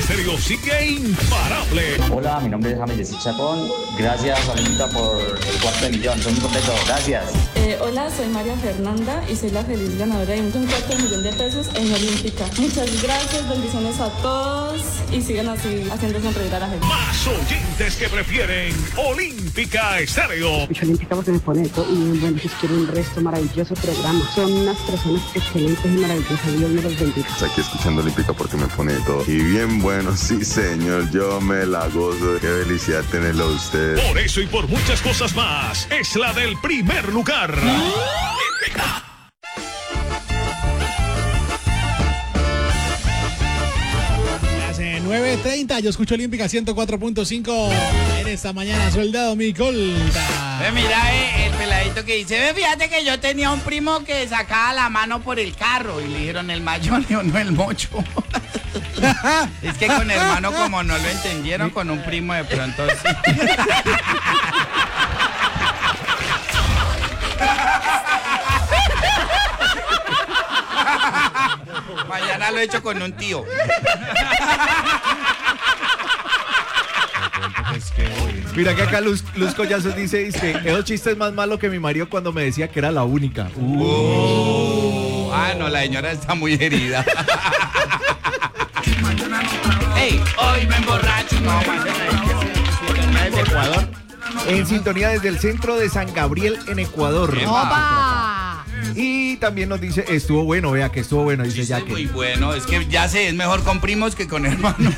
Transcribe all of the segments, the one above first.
Estéreo sigue imparable. Hola, mi nombre es James Chacón. Gracias, Olímpica, por el $250,000. Estoy muy contento. Gracias. Hola, soy María Fernanda y soy la feliz ganadora de un $250,000 en Olímpica. Muchas gracias, bendiciones a todos y sigan así haciendo sonreír a la gente. Más oyentes que prefieren Olímpica Estéreo. Olímpica porque me pone todo y bueno, pues quiero un resto maravilloso programa. Son unas personas excelentes y maravillosas. Dios me los bendiga. Aquí escuchando Olímpica porque me pone todo. Y bien bueno, sí señor, yo me la gozo. Qué felicidad tenerlo a usted. Por eso y por muchas cosas más, es la del primer lugar. Olímpica. Las 9:30, yo escucho Olímpica 104.5 en esta mañana, soldado mi colta. Mira, el peladito que dice, fíjate que yo tenía un primo que sacaba la mano por el carro y le dijeron el mayón o no el mocho. Es que con hermano como no lo entendieron, con un primo de pronto sí. Mañana lo he hecho con un tío. Mira que acá Luz Collazos dice que esos chistes más malos que mi marido cuando me decía que era la única. No, la señora está muy herida. Hey, hoy me emborracho. No, de Ecuador. En sintonía desde el centro de San Gabriel en Ecuador. ¡Opa! Y también nos dice, estuvo bueno, vea que estuvo bueno, dice ya que. Muy bueno, es que ya sé, es mejor con primos que con hermanos.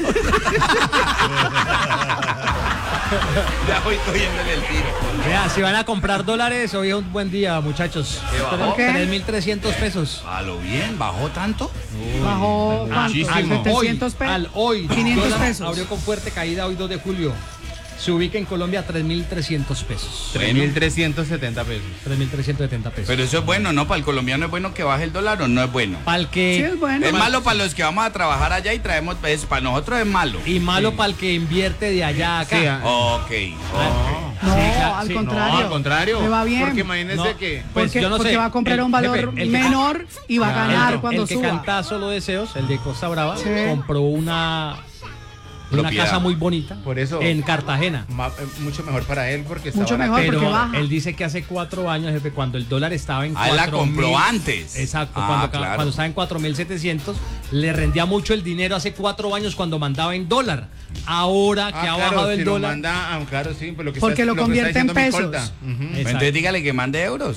Ya voy cogiéndole el tiro. Vea, si van a comprar dólares, hoy es un buen día, muchachos. ¿Qué bajó? 3.300 pesos. A lo bien, ¿bajó tanto? Bajó muchísimo. 700 pesos. Hoy, 500 dólar pesos. abrió con fuerte caída hoy 2 de julio. Se ubica en Colombia 3.300 pesos. 3.370 pesos. 3.370 pesos. Pero eso es bueno, ¿no? Para el colombiano es bueno que baje el dólar o no es bueno. Para el que... Sí, es bueno. Es malo para los que vamos a trabajar allá y traemos, pues, para nosotros es malo. Y malo para el que invierte de allá a acá. Sí, Ok. No, Sí, claro, al sí, contrario. No, al contrario. Le va bien. Porque imagínese No, que. pues porque, yo no porque sé. va a comprar un valor Jefe, menor y va a ganar cuando el que suba. canta Solo Deseos, el de Costa Brava, Sí. compró una Propiedad. casa muy bonita Por eso. en Cartagena. Mucho mejor para él porque está Mucho barato. mejor. porque Pero baja. él dice que hace 4 años, jefe, cuando el dólar estaba en 4.000. Él la compró antes. Exacto, Claro. cuando estaba en 4.700, le rendía mucho el dinero hace 4 años cuando mandaba en dólar. Ahora que ha bajado el si dólar. Lo manda, claro, sí, pues Porque lo convierte en diciendo mi pesos. colta. Exacto. Entonces dígale que mande euros.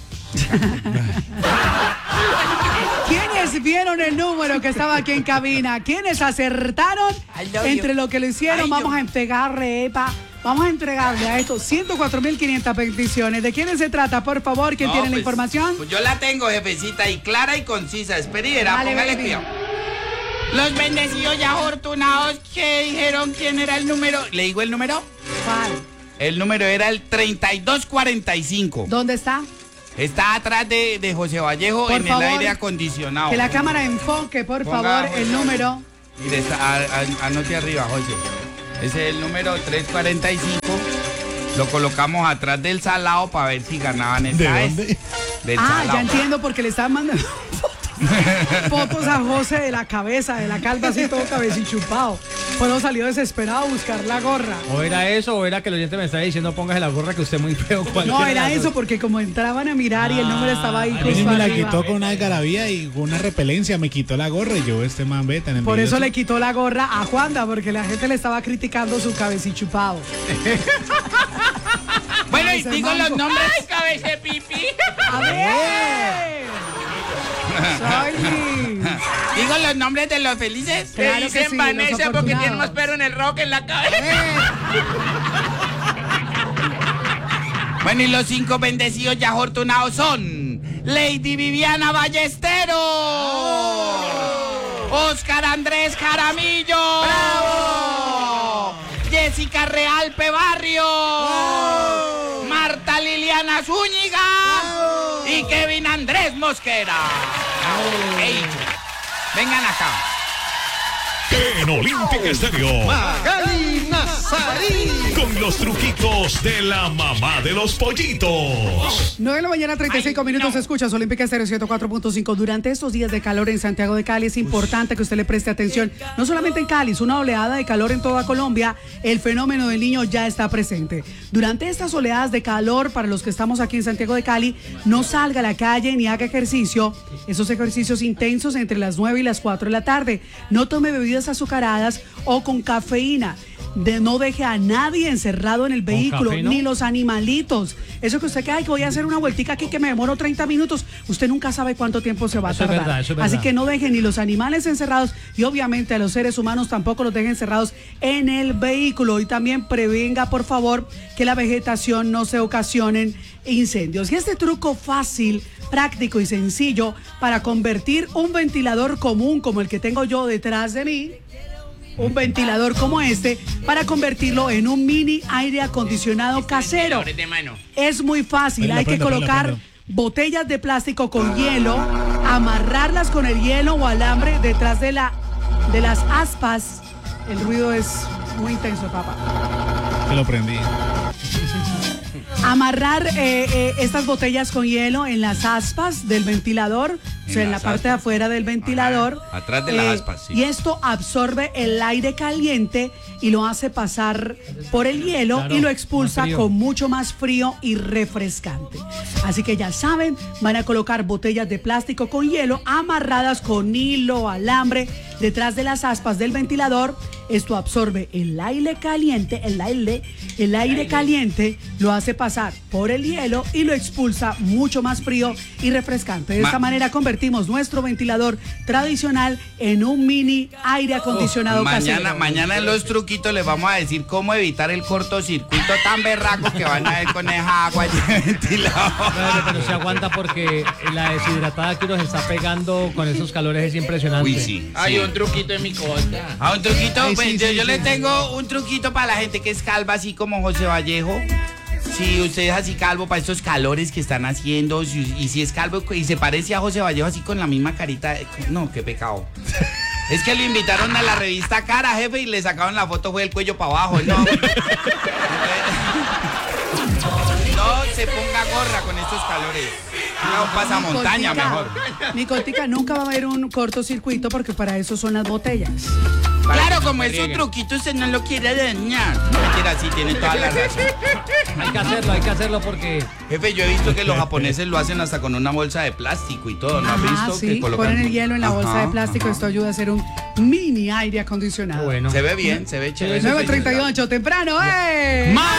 ¿Quiénes vieron el número que estaba aquí en cabina? ¿Quiénes acertaron? Entre lo que lo hicieron, vamos a entregarle, Epa. Vamos a entregarle a estos 104.500 peticiones. ¿De quiénes se trata, por favor? ¿Quién tiene la información? Pues yo la tengo, jefecita, y clara y concisa. Espere y verá, Dale, póngale baby. cuidado. Los bendecidos y afortunados que dijeron quién era el número. ¿Le digo el número? ¿Cuál? El número era el 3245. ¿Dónde está? Está atrás de José Vallejo Por en favor, el aire acondicionado. Que la cámara enfoque, por Ponga favor, abajo el el número. Mire, anote arriba, José. Ese es el número 345. Lo colocamos atrás del salado para ver si ganaban esta vez. dónde? Del Ah, salado. ya entiendo porque le estaban mandando fotos a José de la cabeza, de la calva así todo cabecichupado. Pues no salió desesperado a buscar la gorra. O era eso, o era que el oyente me estaba diciendo póngase la gorra que usted es muy feo. No, cualquiera era de las eso dos. porque como entraban a mirar y el número estaba ahí A mí sí justo me la arriba. quitó con una algarabía y con una repelencia, me quitó la gorra y yo, este man ve tan Por eso envidioso. le quitó la gorra a Juanda, porque la gente le estaba criticando su cabecichupado. Bueno, y Ese digo mango. los nombres. ¡Ay, cabeza pipi! ¡A ver! Soy... Digo los nombres de los felices. Claro Que que dicen sí, Vanessa los porque afortunados. tiene más pelo en el rock en la cabeza. Bueno, y los 5 bendecidos y afortunados son Lady Viviana Ballesteros, Oscar Andrés Jaramillo, ¡bravo! Jessica Realpe Barrio, Marta Liliana Zúñiga y Kevin Andrés Mosquera. Ey, vengan acá. En Olímpica Estéreo. Magali Nazarí. Con los truquitos de la mamá de los pollitos. 9 de la mañana, 35 minutos. Escuchas Olímpica Estéreo 104.5. Durante estos días de calor en Santiago de Cali es importante que usted le preste atención. No solamente en Cali, es una oleada de calor en toda Colombia. El fenómeno del Niño ya está presente. Durante estas oleadas de calor, para los que estamos aquí en Santiago de Cali, no salga a la calle ni haga ejercicio. Esos ejercicios intensos entre las 9 y las 4 de la tarde. No tome bebidas azucaradas o con cafeína. No deje a nadie encerrado en el vehículo, café, ¿no? ni los animalitos. Eso que usted que voy a hacer una vueltica aquí que me demoro 30 minutos, usted nunca sabe cuánto tiempo se va a tardar. Eso es verdad. Así que no deje ni los animales encerrados y obviamente a los seres humanos tampoco los deje encerrados en el vehículo. Y también prevenga, por favor, que la vegetación no se ocasionen incendios. Y este truco fácil, práctico y sencillo para convertir un ventilador común como el que tengo yo detrás de mí, un ventilador como este, para convertirlo en un mini aire acondicionado casero. Es muy fácil, hay que colocar botellas de plástico con hielo, amarrarlas con el hielo o alambre detrás de las aspas. El ruido es muy intenso, papá. Te lo prendí. Amarrar estas botellas con hielo en las aspas del ventilador, o sea, en la parte de afuera del ventilador. Ajá, atrás de las aspas, sí. Y esto absorbe el aire caliente y lo hace pasar por el hielo, claro, y lo expulsa con mucho más frío y refrescante. Así que ya saben, van a colocar botellas de plástico con hielo amarradas con hilo, alambre, detrás de las aspas del ventilador. Esto absorbe el aire caliente, el aire caliente lo hace pasar por el hielo y lo expulsa mucho más frío y refrescante. De esta manera convertimos nuestro ventilador tradicional en un mini aire acondicionado casero. Mañana en los truquitos les vamos a decir cómo evitar el cortocircuito tan berraco que van a ver con esa agua de ventilador. Pero se aguanta porque la deshidratada que nos está pegando con esos calores es impresionante. Uy, sí. Hay un truquito en mi costa. Un truquito. Ay, pues, yo le tengo un truquito para la gente que es calva, así como José Vallejo. Si usted es así calvo para estos calores que están haciendo, y si es calvo y se parece a José Vallejo así con la misma carita, no, qué pecado. Es que lo invitaron a la revista Cara, jefe, y le sacaron la foto, fue del cuello para abajo, ¿no? No se ponga gorra con estos calores. Haga un pasamontaña mejor. Nicotica, nunca va a haber un cortocircuito porque para eso son las botellas. Claro, como es un truquito, usted no lo quiere dañar. No mentira, sí, tiene toda la razón. Hay que hacerlo porque... Jefe, yo he visto que los japoneses lo hacen hasta con una bolsa de plástico y todo, ¿no has visto? Sí, que colocan... ponen el hielo en la bolsa de plástico, esto ayuda a hacer un mini aire acondicionado. Bueno. Se ve bien, se ve chévere. 9:38, temprano, ¡eh!